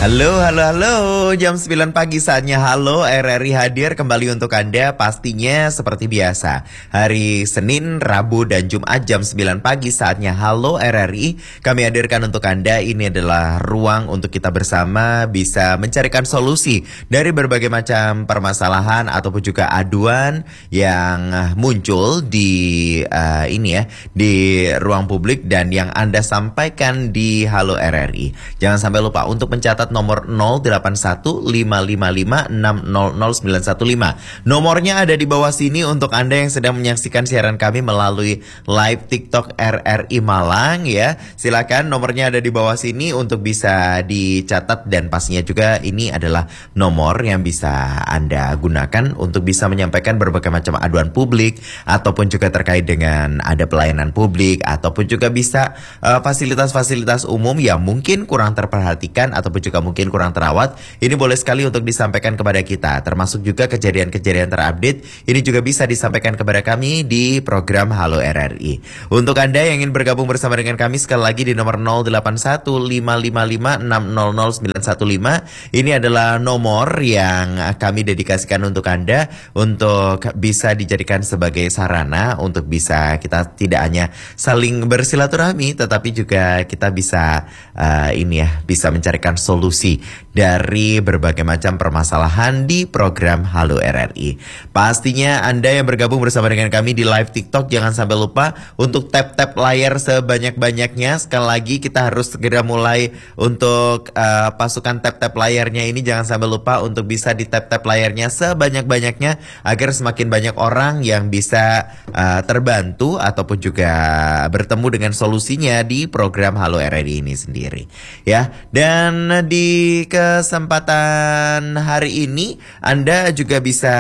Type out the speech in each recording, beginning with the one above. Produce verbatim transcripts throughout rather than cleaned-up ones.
Halo, halo, halo. Jam sembilan pagi saatnya Halo R R I hadir kembali untuk Anda. Pastinya seperti biasa. Hari Senin, Rabu, dan Jumat jam sembilan pagi saatnya Halo R R I. Kami hadirkan untuk Anda. Ini adalah ruang untuk kita bersama bisa mencarikan solusi dari berbagai macam permasalahan ataupun juga aduan yang muncul di uh, ini ya, di ruang publik dan yang Anda sampaikan di Halo R R I. Jangan sampai lupa untuk mencatat nomor nol delapan satu lima lima lima enam nol nol sembilan satu lima. Nomornya ada di bawah sini untuk Anda yang sedang menyaksikan siaran kami melalui live TikTok R R I Malang ya. Silakan, nomornya ada di bawah sini untuk bisa dicatat dan pastinya juga ini adalah nomor yang bisa Anda gunakan untuk bisa menyampaikan berbagai macam aduan publik ataupun juga terkait dengan ada pelayanan publik ataupun juga bisa uh, fasilitas-fasilitas umum yang mungkin kurang terperhatikan ataupun juga mungkin kurang terawat. Ini boleh sekali untuk disampaikan kepada kita, termasuk juga kejadian-kejadian terupdate. Ini juga bisa disampaikan kepada kami di program Halo R R I. Untuk Anda yang ingin bergabung bersama dengan kami sekali lagi di nomor nol delapan satu lima lima lima enam nol nol sembilan satu lima. Ini adalah nomor yang kami dedikasikan untuk Anda untuk bisa dijadikan sebagai sarana untuk bisa kita tidak hanya saling bersilaturahmi, tetapi juga kita bisa uh, ini ya, bisa mencarikan solusi dari berbagai macam permasalahan di program Halo R R I. Pastinya Anda yang bergabung bersama dengan kami di live TikTok jangan sampai lupa untuk tap-tap layar sebanyak-banyaknya. Sekali lagi kita harus segera mulai untuk uh, pasukan tap-tap layarnya ini, jangan sampai lupa untuk bisa di tap-tap layarnya sebanyak-banyaknya agar semakin banyak orang yang bisa uh, terbantu ataupun juga bertemu dengan solusinya di program Halo R R I ini sendiri ya. Dan di Di kesempatan hari ini Anda juga bisa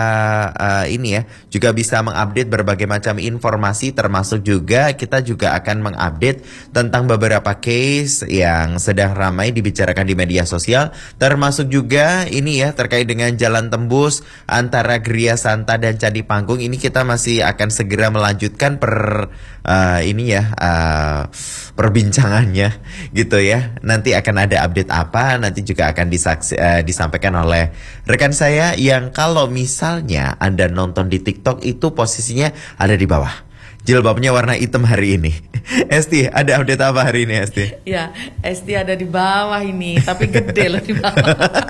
uh, ini ya, juga bisa mengupdate berbagai macam informasi, termasuk juga kita juga akan mengupdate tentang beberapa case yang sedang ramai dibicarakan di media sosial, termasuk juga ini ya terkait dengan jalan tembus antara Gria Santa dan Candi Panggung. Ini kita masih akan segera melanjutkan per uh, ini ya uh, perbincangannya gitu ya. Nanti akan ada update apa, nanti juga akan disaksi, uh, disampaikan oleh rekan saya yang kalau misalnya Anda nonton di TikTok itu posisinya ada di bawah. Jilbabnya warna hitam hari ini. Esti, ada update apa hari ini Esti? Ya, Esti ada di bawah ini, tapi gede loh di bawah.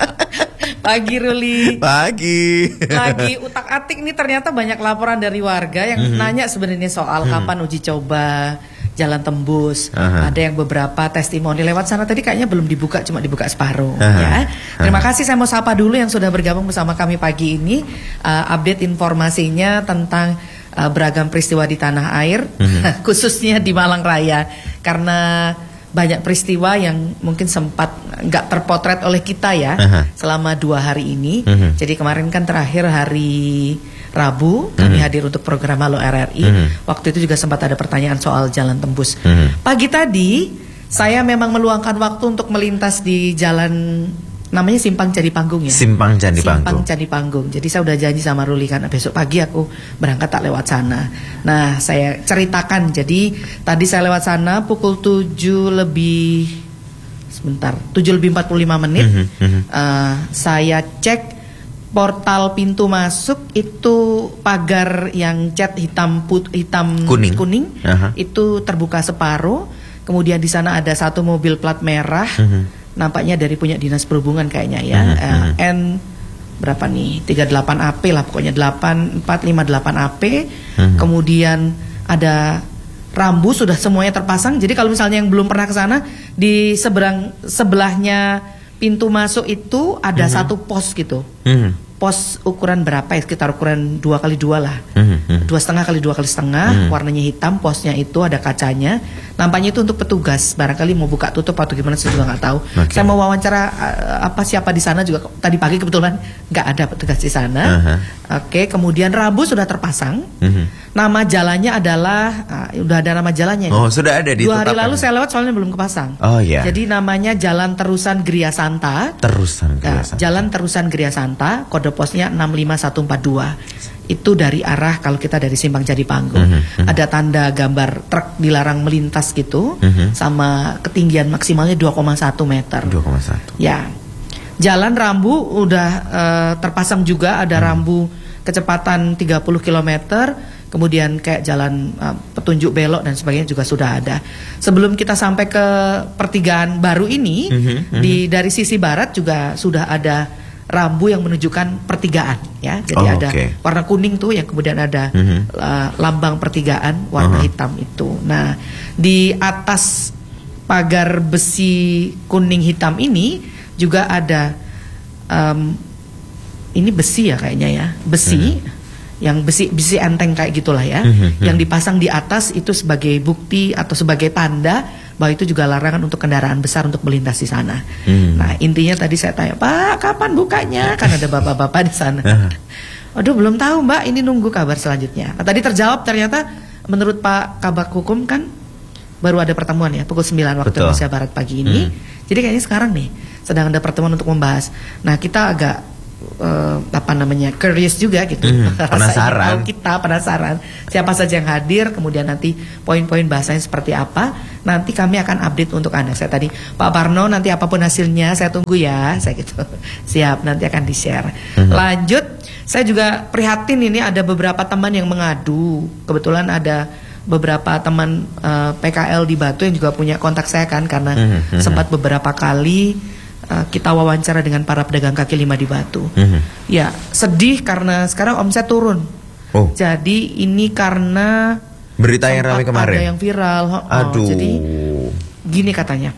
Pagi Ruli. Pagi. Lagi utak-atik nih, ternyata banyak laporan dari warga yang mm-hmm. nanya sebenarnya soal mm-hmm. kapan uji coba jalan tembus. Uh-huh. Ada yang beberapa testimoni lewat sana tadi kayaknya belum dibuka, cuma dibuka separuh uh-huh. ya. Terima uh-huh. kasih, saya mau sapa dulu yang sudah bergabung bersama kami pagi ini. Uh, update informasinya tentang uh, beragam peristiwa di tanah air, uh-huh. khususnya di Malang Raya. Karena banyak peristiwa yang mungkin sempat nggak terpotret oleh kita ya uh-huh. selama dua hari ini. Uh-huh. Jadi kemarin kan terakhir hari Rabu kami mm-hmm. hadir untuk program Halo R R I. Mm-hmm. Waktu itu juga sempat ada pertanyaan soal jalan tembus. Mm-hmm. Pagi tadi saya memang meluangkan waktu untuk melintas di jalan namanya Simpang Candi Panggung ya. Simpang Candi Panggung. Simpang Candi Panggung. Jadi saya udah janji sama Ruli kan besok pagi aku berangkat tak lewat sana. Nah, saya ceritakan. Jadi tadi saya lewat sana pukul tujuh lebih sebentar, tujuh lebih empat puluh lima menit. Mm-hmm. Uh, saya cek portal pintu masuk itu pagar yang cat hitam put, hitam kuning, kuning uh-huh. itu terbuka separuh. Kemudian di sana ada satu mobil plat merah, uh-huh. nampaknya dari punya dinas perhubungan kayaknya ya. Uh-huh. uh, N berapa nih? tiga puluh delapan A P lah pokoknya, delapan empat lima delapan A P. Uh-huh. Kemudian ada rambu sudah semuanya terpasang. Jadi kalau misalnya yang belum pernah ke sana, di seberang sebelahnya pintu masuk itu ada uh-huh. satu pos gitu. Uh-huh. Pos ukuran berapa ya, sekitar ukuran dua kali dua lah, mm-hmm. dua setengah kali dua kali setengah, mm. warnanya hitam, posnya itu ada kacanya, nampaknya itu untuk petugas, barangkali mau buka tutup atau gimana saya juga nggak tahu. Okay. Saya mau wawancara uh, apa siapa di sana juga tadi pagi kebetulan nggak ada petugas di sana. Uh-huh. Oke, okay, kemudian rambu sudah terpasang, mm-hmm. nama jalannya adalah uh, udah ada nama jalannya. Oh sudah ada di dua hari lalu saya lewat soalnya belum kepasang. Oh iya. Yeah. Jadi namanya Jalan Terusan Gria Santa. Terusan Gria Santa. Jalan Terusan Gria Santa. Kode posnya enam lima satu empat dua. itu dari arah kalau kita dari Simpang Jadi Panggung. Mm -hmm. Ada tanda gambar truk dilarang melintas gitu, Mm -hmm. sama ketinggian maksimalnya dua koma satu meter. dua koma satu. Ya. Jalan rambu udah uh, terpasang juga, ada mm. rambu kecepatan tiga puluh kilometer, kemudian kayak jalan uh, petunjuk belok dan sebagainya juga sudah ada. Sebelum kita sampai ke pertigaan baru ini, mm -hmm. di dari sisi barat juga sudah ada rambu yang menunjukkan pertigaan, ya. Jadi oh, ada okay. warna kuning tuh yang kemudian ada mm-hmm. uh, lambang pertigaan warna uh-huh. hitam itu. Nah, di atas pagar besi kuning hitam ini juga ada um, ini besi ya kayaknya ya, besi mm-hmm. yang besi besi enteng kayak gitulah ya, mm-hmm. yang dipasang di atas itu sebagai bukti atau sebagai tanda bahwa itu juga larangan untuk kendaraan besar untuk melintas di sana. Hmm. Nah, intinya tadi saya tanya, Pak, kapan bukanya? Kan ada bapak-bapak di sana. Aduh, belum tahu Mbak, ini nunggu kabar selanjutnya. Nah, tadi terjawab ternyata menurut Pak Kabak Hukum kan baru ada pertemuan ya, pukul sembilan waktu Indonesia Barat pagi ini. Hmm. Jadi kayaknya sekarang nih sedang ada pertemuan untuk membahas. Nah, kita agak Uh, apa namanya curious juga gitu, hmm, penasaran. Kita penasaran siapa saja yang hadir, kemudian nanti poin-poin bahasanya seperti apa. Nanti kami akan update untuk Anda. Saya tadi Pak Parno, nanti apapun hasilnya saya tunggu ya, saya gitu. Siap, nanti akan di share. Hmm. Lanjut, saya juga prihatin ini ada beberapa teman yang mengadu. Kebetulan ada beberapa teman uh, P K L di Batu yang juga punya kontak saya kan, karena hmm, hmm, sempat beberapa kali Uh, kita wawancara dengan para pedagang kaki lima di Batu. Mm-hmm. Ya, sedih karena sekarang omset turun. Oh. Jadi ini karena berita yang ramai kemarin. Ada yang viral. Oh, Aduh. Jadi gini katanya,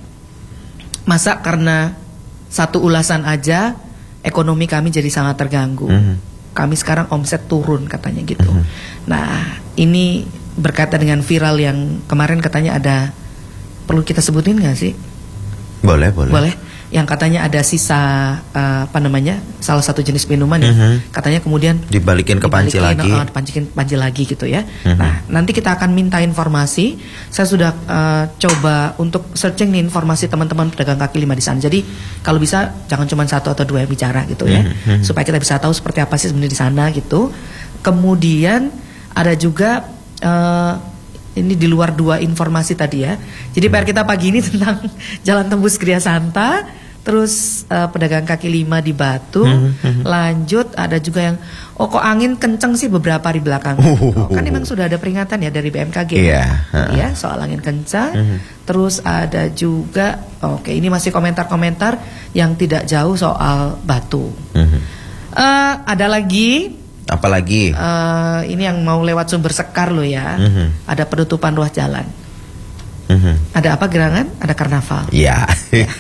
masa karena satu ulasan aja ekonomi kami jadi sangat terganggu. Mm-hmm. Kami sekarang omset turun katanya gitu. Mm-hmm. Nah, ini berkaitan dengan viral yang kemarin katanya ada, perlu kita sebutin nggak sih? Boleh, boleh. Boleh. Yang katanya ada sisa uh, apa namanya, salah satu jenis minuman yang mm-hmm. katanya kemudian dibalikin ke panci lagi, uh, dibalikin panci lagi gitu ya. Mm-hmm. Nah, nanti kita akan minta informasi. Saya sudah uh, coba untuk searching nih informasi teman-teman pedagang kaki lima di sana. Jadi kalau bisa jangan cuma satu atau dua yang bicara gitu ya, mm-hmm. supaya kita bisa tahu seperti apa sih sebenarnya di sana gitu. Kemudian ada juga uh, ini di luar dua informasi tadi ya. Jadi P R kita pagi ini tentang Jalan Tembus Gria Santa, terus uh, pedagang kaki lima di Batu. Mm-hmm. Lanjut ada juga yang oh kok angin kenceng sih beberapa hari belakang. Uh-huh. Oh, kan memang sudah ada peringatan ya dari B M K G. Yeah. Uh-huh. Ya, soal angin kencang. Mm-hmm. Terus ada juga oke, okay, ini masih komentar-komentar yang tidak jauh soal Batu. Mm-hmm. uh, ada lagi Apalagi uh, ini yang mau lewat Sumber Sekar loh ya. Mm-hmm. Ada penutupan ruas jalan. Mm-hmm. Ada apa gerangan? Ada karnaval. Ya. Ya.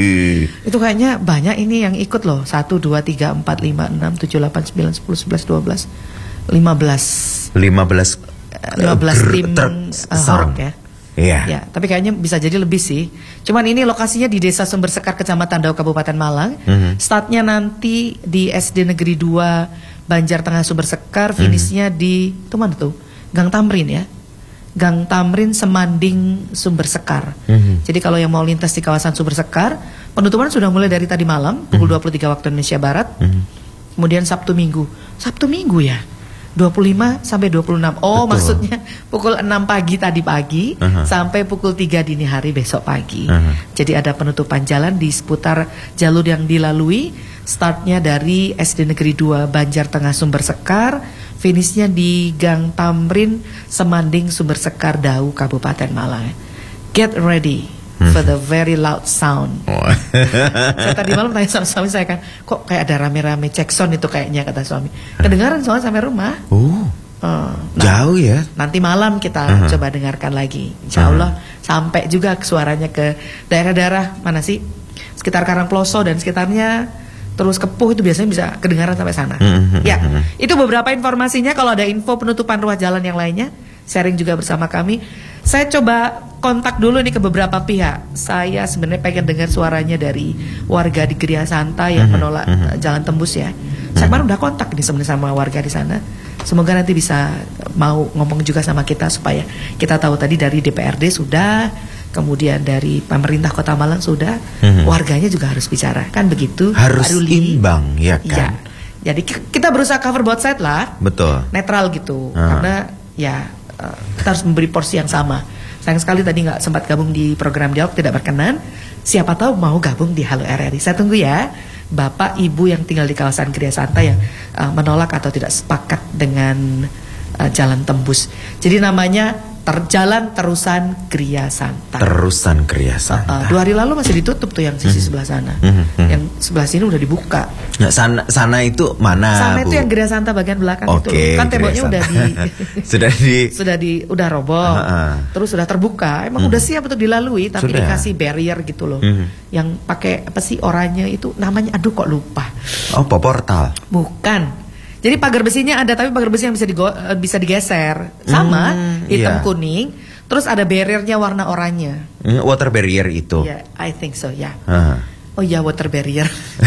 Itu kayaknya banyak ini yang ikut loh. Satu, dua, tiga, empat, lima, enam, tujuh, delapan, sembilan, sepuluh, sebelas, dua belas, lima belas. Lima belas. Lima belas tim uh, horok ya. Iya. Ya, tapi kayaknya bisa jadi lebih sih. Cuman ini lokasinya di Desa Sumber Sekar, Kecamatan Dau, Kabupaten Malang. Mm-hmm. Startnya nanti di S D Negeri dua Banjar Tengah Sumber Sekar, finishnya mm-hmm. di itu mana tuh? Gang Tamrin ya. Gang Tamrin Semanding Sumber Sekar. Mm-hmm. Jadi kalau yang mau lintas di kawasan Sumber Sekar, penutupan sudah mulai dari tadi malam pukul mm-hmm. dua puluh tiga waktu Indonesia Barat. Mm-hmm. Kemudian Sabtu Minggu. Sabtu Minggu ya. dua puluh lima sampai dua puluh enam. Oh, betul. Maksudnya pukul enam pagi tadi pagi uh-huh. sampai pukul tiga dini hari besok pagi. Uh-huh. Jadi ada penutupan jalan di seputar jalur yang dilalui. Startnya dari S D Negeri dua Banjar Tengah Sumber Sekar, finishnya di Gang Tamrin Semanding Sumber Sekar Dau, Kabupaten Malang. Get ready for the very loud sound. Oh. Saya tadi malam tanya sama suami saya kan, kok kayak ada rame-rame cek sound itu kayaknya, kata suami. Kedengaran soalnya sampai rumah. Oh. Uh, nah, jauh ya. Nanti malam kita uh-huh. coba dengarkan lagi. Insya Allah uh-huh. sampai juga suaranya ke daerah-daerah mana sih? Sekitar Karangploso dan sekitarnya. Terus Kepuh itu biasanya bisa kedengaran sampai sana. Uh-huh. Ya, itu beberapa informasinya. Kalau ada info penutupan ruas jalan yang lainnya, sharing juga bersama kami. Saya coba kontak dulu nih ke beberapa pihak. Saya sebenarnya pengen dengar suaranya dari warga di Gria Santa yang uh-huh. menolak uh-huh. jalan tembus ya. Saya kemarin udah kontak nih sebenarnya sama warga di sana. Semoga nanti bisa mau ngomong juga sama kita supaya kita tahu tadi dari D P R D sudah, kemudian dari pemerintah Kota Malang sudah, uh-huh. warganya juga harus bicara kan begitu. Harus imbang ya kan. Ya. Jadi kita berusaha cover both side lah. Betul. Netral gitu. Uh. Karena ya uh, kita harus memberi porsi yang sama. Sayang sekali tadi nggak sempat gabung di program dialog, tidak berkenan. Siapa tahu mau gabung di Halo R R I. Saya tunggu ya. Bapak Ibu yang tinggal di kawasan Gria Santa yang uh, menolak atau tidak sepakat dengan uh, jalan tembus. Jadi namanya Terjalan Terusan Gria Santa. Terusan Gria Santa. Uh, uh, dua hari lalu masih ditutup tuh yang sisi hmm. sebelah sana. Hmm, hmm. Yang sebelah sini udah dibuka. Nah, sana sana itu mana? Sana Bu? itu yang Gria Santa bagian belakang okay, itu. Kan temboknya udah di sudah di sudah di udah roboh. Uh, uh. Terus sudah terbuka. Emang hmm. udah siap untuk dilalui tapi sudah. Dikasih barrier gitu loh. Hmm. Yang pakai apa sih oranye itu namanya, aduh kok lupa. Oh, portal. Bukan. Jadi pagar besinya ada, tapi pagar besi yang bisa digo, bisa digeser sama hmm, hitam yeah. kuning. Terus ada barriernya warna oranye. Mm, water barrier itu. Ya, yeah, I think so ya. Yeah. Uh. Oh iya, water barrier.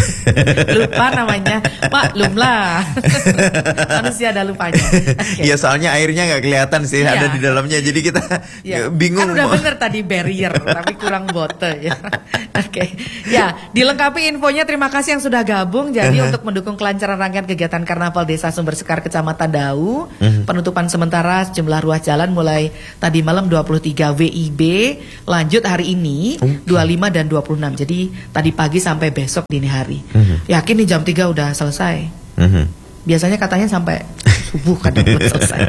Lupa namanya. Maklum lah. Manusia ada lupanya. Okay. Ya soalnya airnya nggak kelihatan sih yeah. ada di dalamnya, jadi kita yeah. bingung. Kan udah bener tadi barrier, tapi kurang bote ya. Oke. Okay. Ya, dilengkapi infonya. Terima kasih yang sudah gabung. Jadi uh-huh. untuk mendukung kelancaran rangkaian kegiatan Karnaval Desa Sumber Sekar Kecamatan Dau, uh-huh. penutupan sementara sejumlah ruas jalan mulai tadi malam dua puluh tiga W I B, lanjut hari ini okay. dua puluh lima dan dua puluh enam. Jadi tadi pagi sampai besok dini hari. Mm-hmm. Yakin nih jam tiga udah selesai. Mm-hmm. Biasanya katanya sampai subuh kan udah selesai.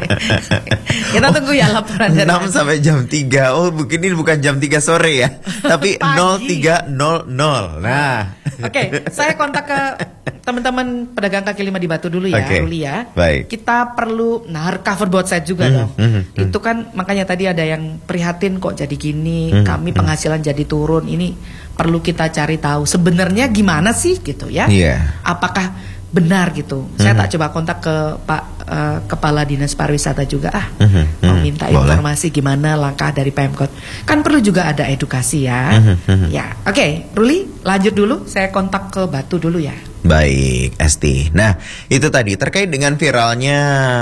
Kita tunggu ya laporan dari enam sampai jam tiga. Oh, mungkin ini bukan jam tiga sore ya, tapi nol tiga nol nol. Nah. Oke, okay, saya kontak ke teman-teman pedagang kaki lima di Batu dulu ya, okay. Ruli ya. Baik. Kita perlu nah cover both side juga mm-hmm. dong. Mm-hmm. Itu kan makanya tadi ada yang prihatin kok jadi gini, mm-hmm. kami penghasilan jadi turun. Ini perlu kita cari tahu sebenarnya gimana sih gitu ya. Yeah. Apakah benar gitu. Mm-hmm. Saya tak coba kontak ke Pak uh, Kepala Dinas Pariwisata juga ah. Mm-hmm. Mau minta Boleh. informasi gimana langkah dari Pemkot. Kan perlu juga ada edukasi ya. Mm-hmm. Ya, oke, okay. Ruli lanjut dulu. Saya kontak ke Batu dulu ya. Baik, Esti. Nah, itu tadi terkait dengan viralnya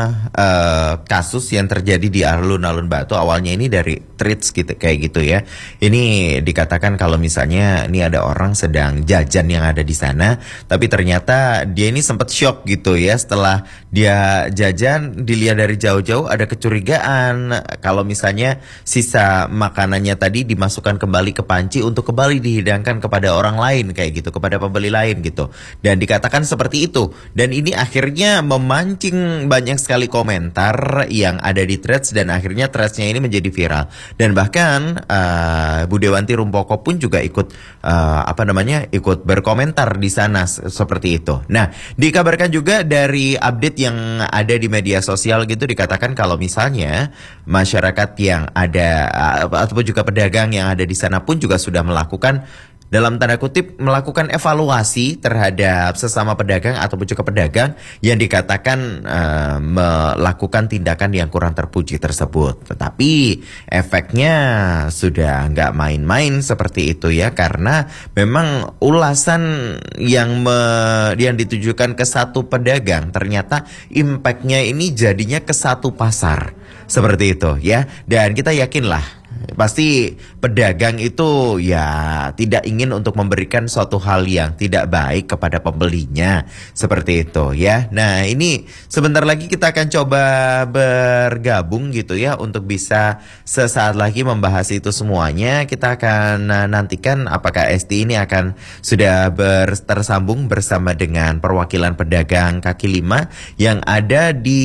uh, kasus yang terjadi di alun-alun Batu. Awalnya ini dari tweets gitu kayak gitu ya. Ini dikatakan kalau misalnya ini ada orang sedang jajan yang ada di sana, tapi ternyata dia ini sempat shock gitu ya setelah dia jajan, dilihat dari jauh-jauh ada kecurigaan kalau misalnya sisa makanannya tadi dimasukkan kembali ke panci untuk kembali dihidangkan kepada orang lain kayak gitu, kepada pembeli lain gitu. Dan dikatakan seperti itu. Dan ini akhirnya memancing banyak sekali komentar yang ada di threads. Dan akhirnya threadsnya ini menjadi viral. Dan bahkan uh, Bu Dewanti Rumpoko pun juga ikut uh, apa namanya ikut berkomentar di sana seperti itu. Nah, dikabarkan juga dari update yang ada di media sosial gitu, dikatakan kalau misalnya masyarakat yang ada uh, ataupun juga pedagang yang ada di sana pun juga sudah melakukan dalam tanda kutip melakukan evaluasi terhadap sesama pedagang ataupun juga pedagang yang dikatakan uh, melakukan tindakan yang kurang terpuji tersebut. Tetapi efeknya sudah nggak main-main seperti itu ya, karena memang ulasan yang me, yang ditujukan ke satu pedagang ternyata impactnya ini jadinya ke satu pasar seperti itu ya. Dan kita yakinlah pasti pedagang itu ya tidak ingin untuk memberikan suatu hal yang tidak baik kepada pembelinya seperti itu ya. Nah, ini sebentar lagi kita akan coba bergabung gitu ya untuk bisa sesaat lagi membahas itu semuanya. Kita akan nantikan apakah Esti ini akan sudah ber, tersambung bersama dengan perwakilan pedagang kaki lima yang ada di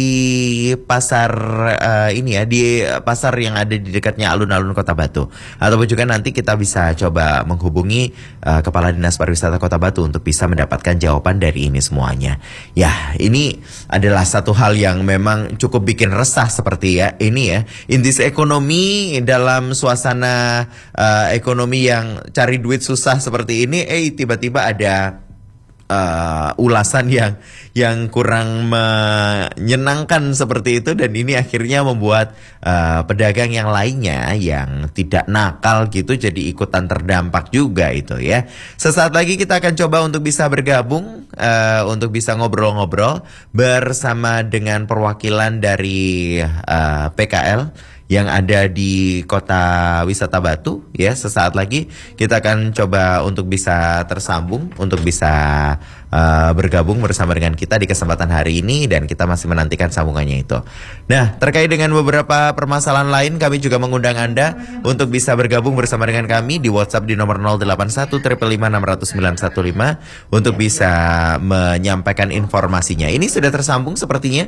pasar uh, ini ya, di pasar yang ada di dekatnya alun-alun Kota Batu. Ataupun juga nanti kita bisa coba menghubungi uh, Kepala Dinas Pariwisata Kota Batu untuk bisa mendapatkan jawaban dari ini semuanya. Ya, ini adalah satu hal yang memang cukup bikin resah seperti ya ini ya. In this ekonomi, dalam suasana uh, ekonomi yang cari duit susah seperti ini, eh tiba-tiba ada Uh, ulasan yang yang kurang menyenangkan seperti itu, dan ini akhirnya membuat uh, pedagang yang lainnya yang tidak nakal gitu jadi ikutan terdampak juga itu ya. Sesaat lagi kita akan coba untuk bisa bergabung uh, untuk bisa ngobrol-ngobrol bersama dengan perwakilan dari uh, P K L yang ada di Kota Wisata Batu ya. Sesaat lagi kita akan coba untuk bisa tersambung, untuk bisa uh, bergabung bersama dengan kita di kesempatan hari ini, dan kita masih menantikan sambungannya itu. Nah, terkait dengan beberapa permasalahan lain, kami juga mengundang Anda untuk bisa bergabung bersama dengan kami di WhatsApp di nomor nol delapan satu lima lima enam nol nol sembilan satu lima untuk bisa menyampaikan informasinya. Ini sudah tersambung sepertinya.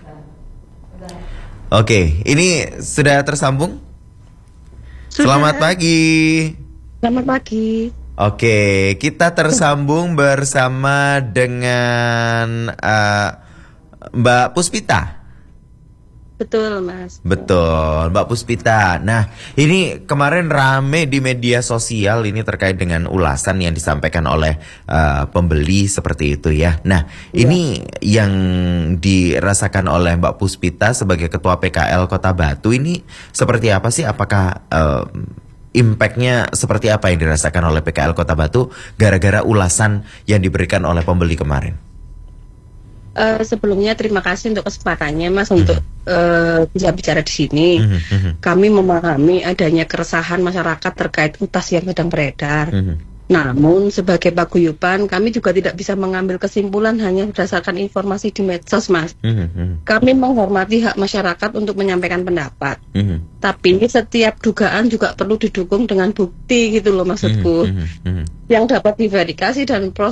Oke, ini sudah tersambung. Sudah. Selamat pagi. Selamat pagi. Oke, kita tersambung bersama dengan uh, Mbak Puspita. Betul, Mas. Betul, Mbak Puspita. Nah, ini kemarin rame di media sosial ini terkait dengan ulasan yang disampaikan oleh uh, pembeli seperti itu ya. Nah, ya. Ini yang dirasakan oleh Mbak Puspita sebagai Ketua P K L Kota Batu ini seperti apa sih? Apakah uh, impact-nya seperti apa yang dirasakan oleh P K L Kota Batu gara-gara ulasan yang diberikan oleh pembeli kemarin? Uh, sebelumnya terima kasih untuk kesempatannya, Mas, mm-hmm. untuk uh, bisa bicara di sini. Mm-hmm. Kami memahami adanya keresahan masyarakat terkait utas yang sedang beredar. Mm-hmm. Namun sebagai paguyuban kami juga tidak bisa mengambil kesimpulan hanya berdasarkan informasi di medsos, Mas. Mm-hmm. Kami menghormati hak masyarakat untuk menyampaikan pendapat. Mm-hmm. Tapi setiap dugaan juga perlu didukung dengan bukti gitu loh maksudku. Mm-hmm. Yang dapat diverifikasi dan